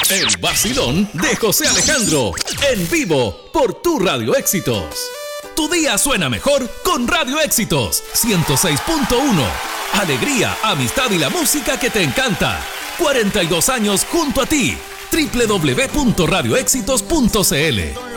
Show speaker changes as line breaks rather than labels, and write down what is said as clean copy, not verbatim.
El vacilón de José Alejandro, en vivo por tu Radio Éxitos. Tu día suena mejor con Radio Éxitos 106.1. Alegría, amistad y la música que te encanta. 42 años junto a ti. www.radioéxitos.cl